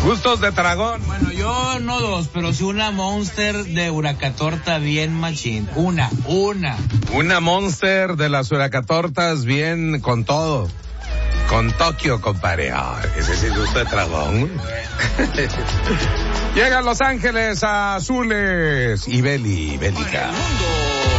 Gustos de Tarragón. Bueno, yo no dos, pero sí una Monster de Huracatorta bien machín. Una. Una Monster de las Huracatortas bien con todo. Con Tokio, compadre. Ese sí es gusto de Tarragón. Llegan Los Ángeles Azules y Bélica.